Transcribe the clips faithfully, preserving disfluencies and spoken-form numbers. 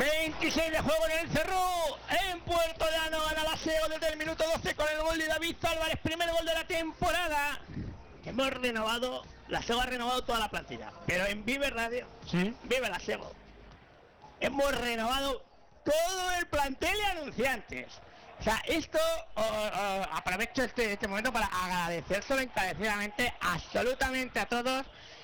veintiséis de juego en el Cerro, en Puerto Llano, gana la Sego desde el minuto doce con el gol de David Álvarez, primer gol de la temporada. Hemos renovado, la Sego ha renovado toda la plantilla, pero en Vive Radio, ¿sí? Vive la Sego, hemos renovado todo el plantel y anunciantes. O sea, esto, oh, oh, aprovecho este, este momento para agradecérselo encarecidamente absolutamente a todos.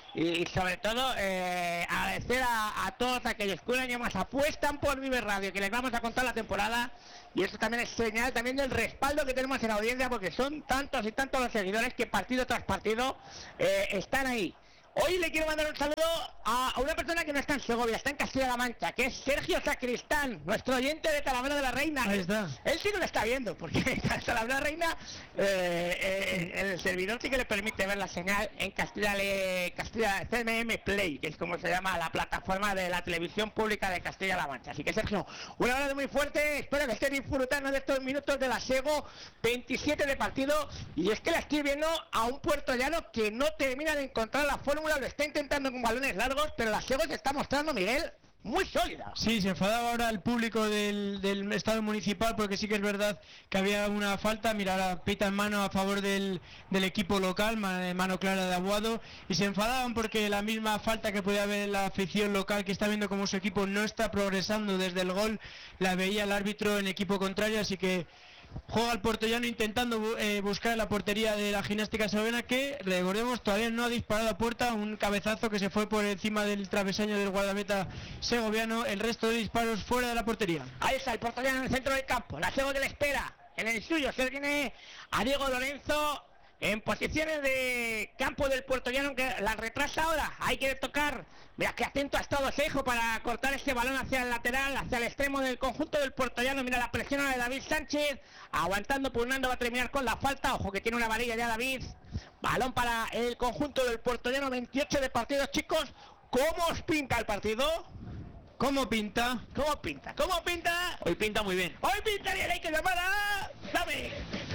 Y sobre todo eh, agradecer a, a todos aquellos que un año más apuestan por Vive Radio, que les vamos a contar la temporada. Y eso también es señal también del respaldo que tenemos en la audiencia, porque son tantos y tantos los seguidores que partido tras partido eh, están ahí. Hoy le quiero mandar un saludo a, a una persona que no está en Segovia, está en Castilla-La Mancha, que es Sergio Sacristán, nuestro oyente de Talavera de la Reina. Ahí está. Él sí que lo está viendo, porque en Talavera de la Reina eh, eh, el servidor sí que le permite ver la señal en Castilla, le, Castilla C M M Play, que es como se llama la plataforma de la televisión pública de Castilla-La Mancha. Así que Sergio, un abrazo muy fuerte, espero que estén disfrutando de estos minutos de la Sego, veintisiete de partido, y es que la estoy viendo a un puertollano que no termina de encontrar la fórmula. Lo está intentando con balones largos, pero la Sego se está mostrando, Miguel, muy sólida. Sí, se enfadaba ahora el público del, del estado municipal, porque sí que es verdad que había una falta. Mira, la pita en mano a favor del, del equipo local, mano clara de Aguado, y se enfadaban porque la misma falta que puede haber en la afición local, que está viendo como su equipo no está progresando desde el gol, la veía el árbitro en equipo contrario. Así que juega el puertollano intentando eh, buscar la portería de la Gimnástica Segoviana, que recordemos todavía no ha disparado a puerta. Un cabezazo que se fue por encima del travesaño del guardameta segoviano. El resto de disparos fuera de la portería. Ahí está el puertollano en el centro del campo, la Sego que le espera en el suyo. Se tiene a Diego Lorenzo en posiciones de campo del puertollano, que la retrasa ahora. Hay que tocar. Mira que atento ha estado Seijo para cortar este balón hacia el lateral, hacia el extremo del conjunto del puertollano. Mira la presión de David Sánchez, aguantando, pugnando, va a terminar con la falta. Ojo que tiene una varilla ya David. Balón para el conjunto del puertollano, veintiocho de partidos, chicos. ¿Cómo os pinta el partido? ¿Cómo pinta? ¿Cómo pinta? ¿Cómo pinta? Hoy pinta muy bien. Hoy pinta bien, hay que llamar a... ¡Dame!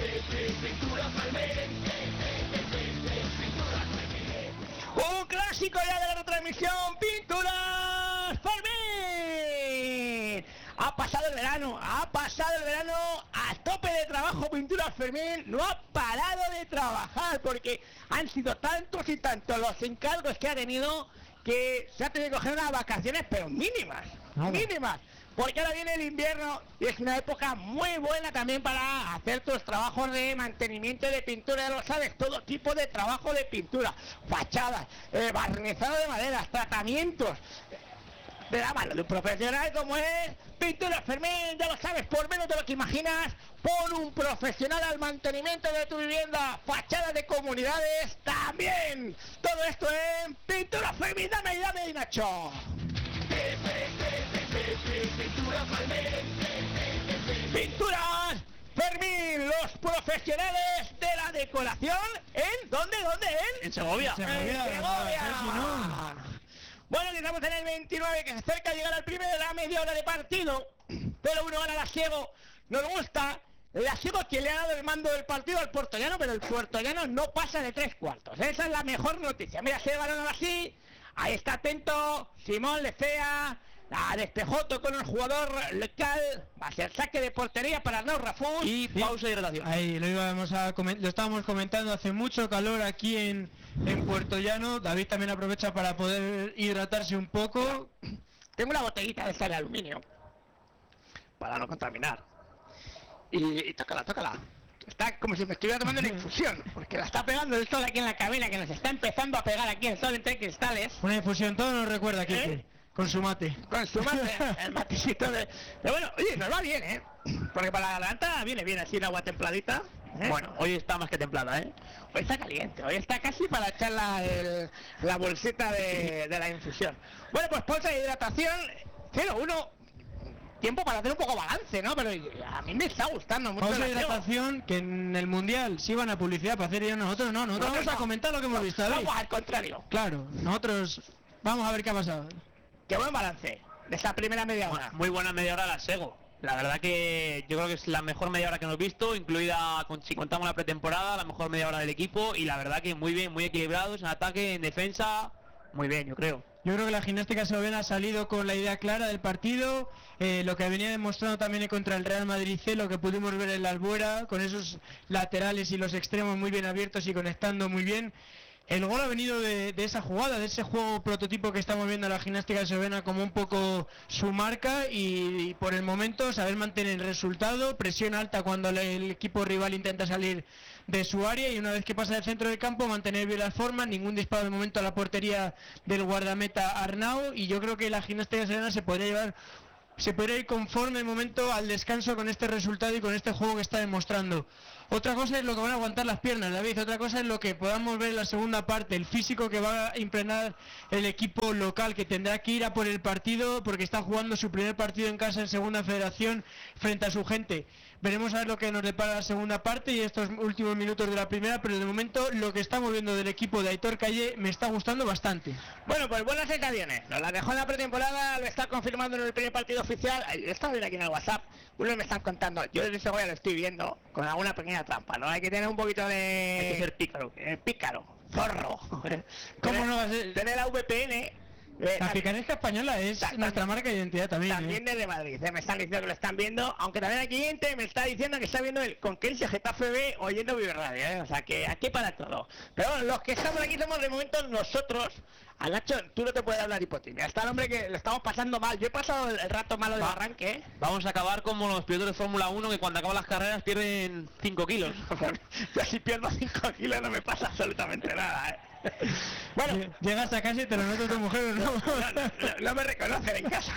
Un clásico ya de la retransmisión, Pinturas Fermín. Ha pasado el verano, ha pasado el verano a tope de trabajo. Pinturas Fermín no ha parado de trabajar, porque han sido tantos y tantos los encargos que ha tenido, que se ha tenido que coger unas vacaciones, pero mínimas, Nada. mínimas. Porque ahora viene el invierno y es una época muy buena también para hacer tus trabajos de mantenimiento de pintura, ya lo sabes, todo tipo de trabajo de pintura, fachadas, eh, barnizado de maderas, tratamientos. De la mano de un profesional como es Pinturas Fermín, ya lo sabes, por menos de lo que imaginas. Pon un profesional al mantenimiento de tu vivienda, fachadas de comunidades también. Todo esto en Pinturas Fermín, dame y dame y Nacho. Pinturas Fermín, los profesionales de la decoración. ¿En dónde? ¿Dónde? ¿En? En Segovia. En Segovia. En Segovia. Bueno, que estamos en el veintinueve, que se acerca a llegar al primero de la media hora de partido. Pero uno gana la Sego. Nos gusta. La Sego que le ha dado el mando del partido al puertollano, pero el puertollano no pasa de tres cuartos. Esa es la mejor noticia. Mira, se balón así. Ahí está atento Simón Lecea. La despejó, tocó con el jugador local. Va a ser saque de portería para Arnau Rafún. Y pausa de hidratación. Ahí lo íbamos a lo estábamos comentando, hace mucho calor aquí en, en Puerto Llano. David también aprovecha para poder hidratarse un poco. Tengo una botellita de sal de aluminio para no contaminar. Y, y tócala, tócala. Está como si me estuviera tomando una infusión, porque la está pegando el sol aquí en la cabina, que nos está empezando a pegar aquí el sol entre cristales. Una infusión, todo nos recuerda aquí. ¿Eh? Con su mate. Con su mate, el matecito de... Pero bueno, oye, nos va bien, ¿eh? Porque para la garganta viene bien así el agua templadita. ¿eh? Bueno, hoy está más que templada, ¿eh? Hoy está caliente, hoy está casi para echar la, el, la bolsita de, de la infusión. Bueno, pues pausa de hidratación, cero uno. Tiempo para hacer un poco balance, ¿no? Pero a mí me está gustando mucho. Pausa de hidratación, que en el Mundial sí van a publicidad para hacer, y nosotros no, nosotros no, vamos no. a comentar lo que hemos no, visto. ¿Vale? Vamos al contrario. Claro, nosotros vamos a ver qué ha pasado. Qué buen balance de esa primera media hora. Muy buena media hora la Sego. La verdad que yo creo que es la mejor media hora que hemos visto, incluida, con, si contamos la pretemporada, la mejor media hora del equipo. Y la verdad que muy bien, muy equilibrados en ataque, en defensa. Muy bien, yo creo. Yo creo que la gimnástica segoviana ha salido con la idea clara del partido, eh, lo que venía demostrando también contra el Real Madrid C, lo que pudimos ver en la Albuera, con esos laterales y los extremos muy bien abiertos y conectando muy bien. El gol ha venido de, de esa jugada, de ese juego prototipo que estamos viendo en la gimnástica segoviana como un poco su marca y, y por el momento saber mantener el resultado, presión alta cuando el, el equipo rival intenta salir de su área y una vez que pasa del centro del campo mantener bien las formas, ningún disparo de momento a la portería del guardameta Arnau y yo creo que la gimnástica segoviana se podría llevar se podría ir conforme el momento al descanso con este resultado y con este juego que está demostrando. Otra cosa es lo que van a aguantar las piernas, David, otra cosa es lo que podamos ver en la segunda parte, el físico que va a impregnar el equipo local, que tendrá que ir a por el partido porque está jugando su primer partido en casa en Segunda Federación frente a su gente. Veremos a ver lo que nos depara la segunda parte y estos últimos minutos de la primera, pero de momento lo que estamos viendo del equipo de Aitor Calle me está gustando bastante. Bueno, pues buenas sensaciones. Nos la dejó en la pretemporada, lo está confirmando en el primer partido oficial. Está bien aquí en el WhatsApp. Unos me están contando, yo desde Segovia lo estoy viendo con alguna pequeña trampa, ¿no? Hay que tener un poquito de... Hay que ser pícaro. Eh, pícaro, zorro. ¿Cómo no va a ser? Tener la V P N... Eh, la picaresca española es ta, nuestra marca de identidad también. También ¿eh? desde Madrid, eh, me están diciendo que lo están viendo, aunque también aquí gente me está diciendo que está viendo el Conquense Getafe B oyendo Vive Radio, eh, o sea que aquí para todo. Pero bueno, los que estamos aquí somos de momento nosotros. A Nacho, tú no te puedes hablar hipotimia. Está el hombre que lo estamos pasando mal. Yo he pasado el, el rato malo del Va. arranque, ¿eh? Vamos a acabar como los pilotos de Fórmula uno que cuando acaban las carreras pierden cinco kilos. Yo si pierdo cinco kilos no me pasa absolutamente nada, ¿eh? Bueno, llegas a casa y te lo nota tu mujer, ¿no? No, no, no, no me reconocen en casa.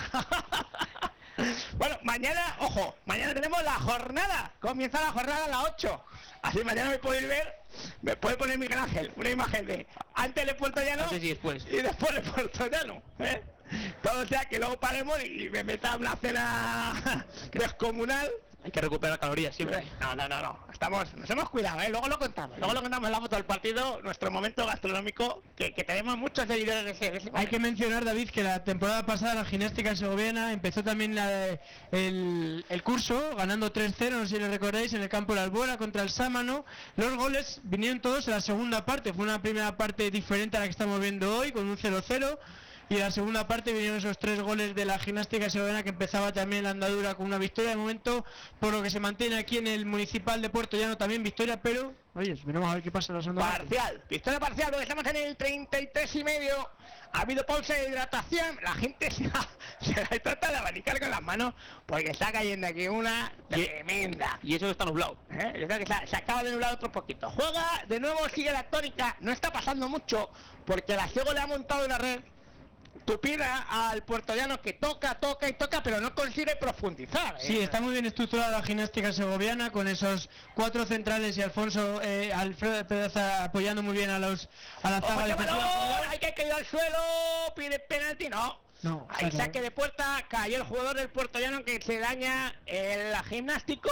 Bueno, mañana, ojo, mañana tenemos la jornada. Comienza la jornada a las ocho. Así mañana me podéis ver, me puede poner Miguel Ángel, una imagen de antes de Puerto Llano Antes y después. y después de Puerto Llano, ¿eh? Todo sea que luego paremos y me meta una cena descomunal. Hay que recuperar calorías siempre. No, no, no, no. Estamos, nos hemos cuidado, ¿eh? Luego lo contamos. Luego lo contamos en la foto del partido, nuestro momento gastronómico, que, que tenemos muchos seguidores de ese, de ese Hay que mencionar, David, que la temporada pasada la gimnástica segoviana empezó también la, el, el curso ganando tres cero, no sé si lo recordáis, en el campo de la Albuera contra el Sámano. Los goles vinieron todos en la segunda parte. Fue una primera parte diferente a la que estamos viendo hoy, con un cero cero. Y en la segunda parte vinieron esos tres goles de la gimnástica segoviana, que empezaba también la andadura con una victoria de momento, por lo que se mantiene aquí en el municipal de Puerto Llano también victoria, pero oye, veremos a ver qué pasa en la segunda parte. Parcial, victoria parcial, porque estamos en el treinta y tres y medio. Ha habido pausa de hidratación, la gente se la, se la trata de abanicar con las manos porque está cayendo aquí una tremenda. Y eso está nublado. ¿Eh? Yo creo que se, se acaba de nublar otro poquito. Juega, de nuevo sigue la tónica, no está pasando mucho porque la Ciego le ha montado una red tupida al puertollano que toca, toca y toca, pero no consigue profundizar. ¿eh? Sí, está muy bien estructurada la gimnástica segoviana con esos cuatro centrales y Alfonso eh, Alfredo Pedaza apoyando muy bien a los a la zaga ¡Ojo, defensiva. balón! Hay que caer al suelo, pide penalti, no. No, Hay saque de puerta, cayó el jugador del puertollano que se daña el gimnástico.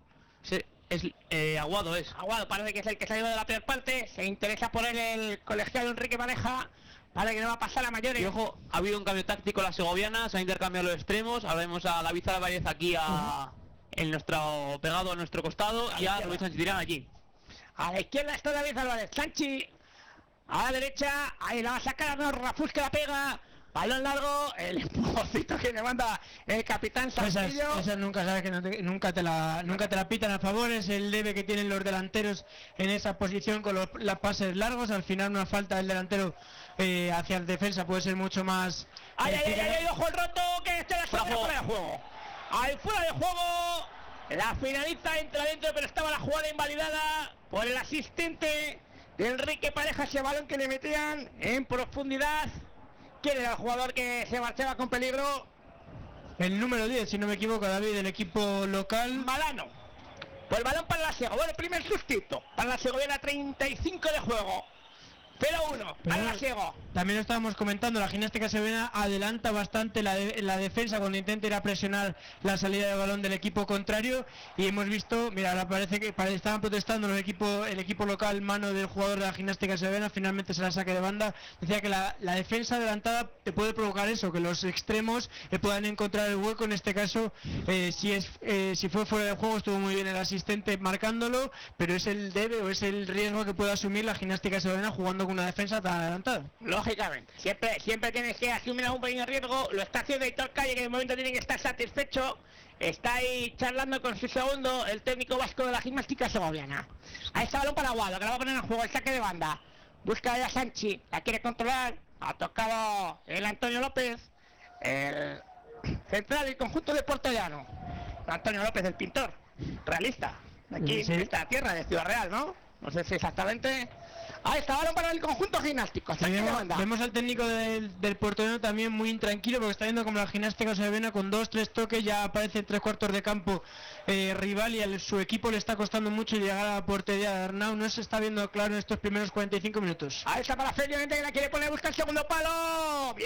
Sí, es eh, Aguado es. Aguado, parece que es el que se ha ido de la peor parte, se interesa por él el colegiado Enrique Pareja. Vale, que no va a pasar a mayores. Y ojo, ha habido un cambio táctico en la segoviana, se han intercambiado los extremos, ahora vemos a David Álvarez aquí a, uh-huh. en nuestro pegado a nuestro costado a y a Rubén Sánchez Tirán allí. A la izquierda está David Álvarez, Sanchi a la derecha, ahí la va a sacar, no, Rafus que la pega, balón largo, el empujoncito que le manda el capitán Santillo. Esas, esas nunca sabes que no te, nunca te la nunca te la pitan a favor, es el debe que tienen los delanteros en esa posición con los las pases largos, al final una falta del delantero eh, hacia el defensa puede ser mucho más. Ay, eh, ay, ay, ay, ojo el roto, que este la fuera fuera de juego. Ahí fuera de juego, la finalista entra dentro, pero estaba la jugada invalidada por el asistente de Enrique Pareja, ese balón que le metían en profundidad. ¿Quién era el jugador que se marchaba con peligro? El número diez, si no me equivoco, David, del equipo local. Malano. Pues el balón para la Sego. Bueno, el primer sustituto. Para la Segoviana, treinta y cinco de juego. cero uno para la Sego. También lo estábamos comentando, la gimnástica segoviana adelanta bastante la, de, la defensa cuando intenta ir a presionar la salida de balón del equipo contrario y hemos visto, mira, ahora parece que pare, estaban protestando los equipos, el equipo local, mano del jugador de la gimnástica segoviana, finalmente se la saque de banda. Decía que la, la defensa adelantada te puede provocar eso, que los extremos eh, puedan encontrar el hueco. En este caso, eh, si es eh, si fue fuera de juego, estuvo muy bien el asistente marcándolo, pero es el debe o es el riesgo que puede asumir la gimnástica segoviana jugando con una defensa tan adelantada. Lógicamente, siempre siempre tienes que asumir un pequeño riesgo. Lo está haciendo Aitor Calle, que de momento tiene que estar satisfecho. Está ahí charlando con su segundo, el técnico vasco de la gimnástica segoviana. Ahí está balón para Aguado, que la va a poner en juego, el saque de banda. Busca a Sanchi, la quiere controlar. Ha tocado el Antonio López, el central del conjunto de Puerto Llano. Antonio López, el pintor, realista. Aquí sí. en esta tierra de Ciudad Real, ¿no? No sé si exactamente. Ahí está, balón para el conjunto gimnástico. Vemos, vemos al técnico del, del Puerto Llano también muy intranquilo, porque está viendo como la gimnástica se viene con dos, tres toques, ya aparece en tres cuartos de campo eh, rival y a su equipo le está costando mucho llegar a la portería de Arnau. No se está viendo claro en estos primeros cuarenta y cinco minutos. Ahí está para Félix, que la quiere poner, busca el segundo palo. Bien.